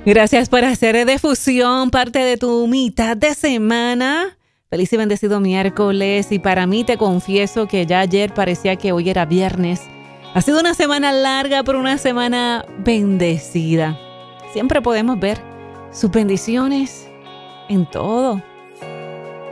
Gracias por hacer de Fusión parte de tu mitad de semana. Feliz y bendecido miércoles. Y para mí te confieso que ya ayer parecía que hoy era viernes. Ha sido una semana larga, pero una semana bendecida. Siempre podemos ver sus bendiciones en todo.